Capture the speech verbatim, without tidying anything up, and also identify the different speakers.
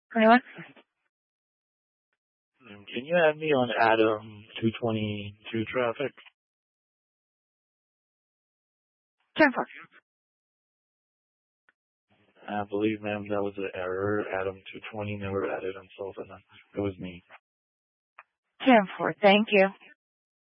Speaker 1: Anyone?
Speaker 2: Can you add me on Adam two twenty-two traffic?
Speaker 1: ten four.
Speaker 2: I believe, ma'am, that was an error. Adam two twenty never added himself, and it was me.
Speaker 1: ten four. Thank you.